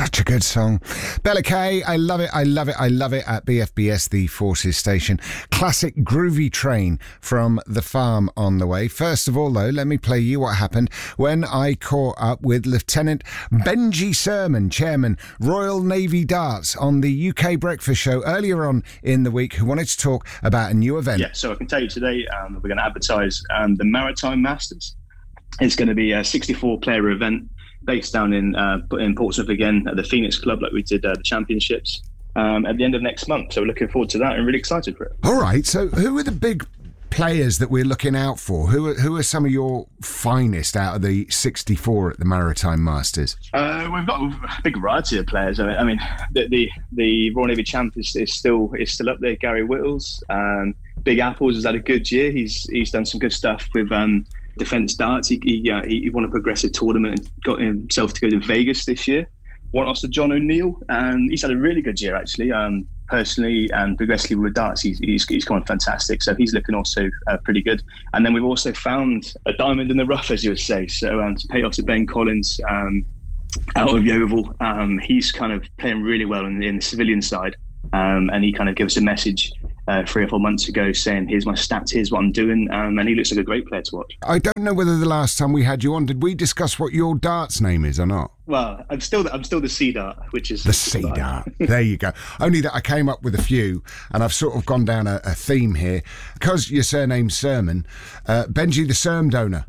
Such a good song. Bella Kay, I love it, I love it, I love it at BFBS, the Forces station. Classic groovy train from the farm on the way. First of all, though, let me play you what happened when I caught up with Lieutenant Benji Surman, Chairman, Royal Navy Darts, on the UK Breakfast Show earlier on in the week, who wanted to talk about a new event. Yeah, so I can tell you today we're going to advertise the Maritime Masters. It's going to be a 64-player event based down in Portsmouth again at the Phoenix Club, like we did the championships at the end of next month. So we're looking forward to that and really excited for it. All right. So who are the big players that we're looking out for? Who are some of your finest out of the 64 at the Maritime Masters? We've got a big variety of players. I mean, the Royal Navy champ is still up there. Gary Whittles, Big Apples has had a good year. He's done some good stuff with Defence Darts. He won a progressive tournament and got himself to go to Vegas this year. One also John O'Neill, and he's had a really good year actually. Personally and progressively with darts, he's gone fantastic. So he's looking also pretty good. And then we've also found a diamond in the rough, as you would say. So to pay off to Ben Collins out of Yeovil, he's kind of playing really well in the civilian side. And he kind of gave us a message 3 or 4 months ago saying, here's my stats, here's what I'm doing, and he looks like a great player to watch. I don't know whether the last time we had you on, did we discuss what your darts name is or not? Well, I'm still the Sea Dart, which is... The Sea Dart. There you go. Only that I came up with a few, and I've sort of gone down a theme here. Because your surname's Surman, Benji the Serm Donor.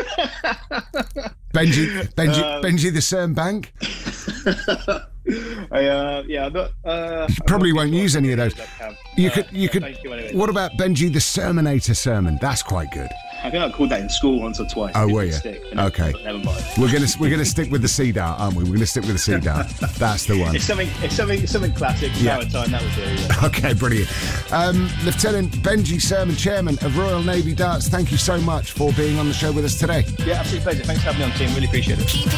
Benji the Serm Bank. I'm not. Probably won't use any of those. You could. Thank you anyway. What about Benji the Sermonator Sermon? That's quite good. I think I called that in school once or twice. Oh, were you? Okay. Never mind. We're gonna stick with the Sea Dart, aren't we? We're gonna stick with the Sea Dart. That's the one. It's something classic. Yeah. Maritime, that would do. Yeah. Okay, brilliant. Lieutenant Benji Surman, Chairman of Royal Navy Darts, thank you so much for being on the show with us today. Yeah, absolute pleasure. Thanks for having me on, team. Really appreciate it.